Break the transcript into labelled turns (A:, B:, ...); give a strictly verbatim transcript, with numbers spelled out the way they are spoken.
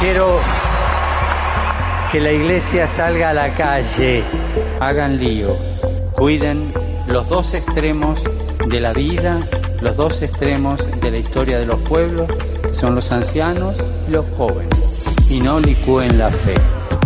A: Quiero que la iglesia salga a la calle, hagan lío, cuiden los dos extremos de la vida, los dos extremos de la historia de los pueblos, que son los ancianos y los jóvenes, y no licúen la fe.